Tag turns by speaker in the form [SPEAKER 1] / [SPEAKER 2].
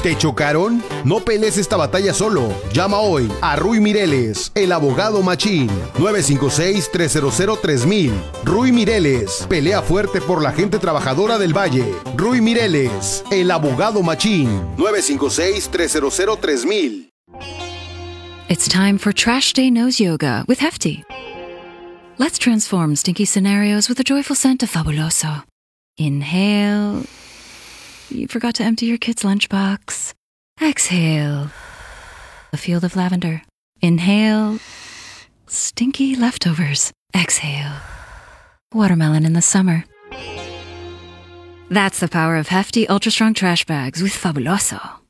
[SPEAKER 1] ¿Te chocaron? No pelees esta batalla solo. Llama hoy a Ruy Mireles, el abogado machín. 956-300-3000. Ruy Mireles, pelea fuerte por la gente trabajadora del Valle. Ruy Mireles, el abogado machín. 956-300-3000.
[SPEAKER 2] It's time for Trash Day Nose Yoga with Hefty. Let's transform stinky scenarios with a joyful scent of Fabuloso. Inhale. You forgot to empty your kid's lunchbox. Exhale. A field of lavender. Inhale. Stinky leftovers. Exhale. Watermelon in the summer. That's the power of Hefty Ultra Strong Trash Bags with Fabuloso.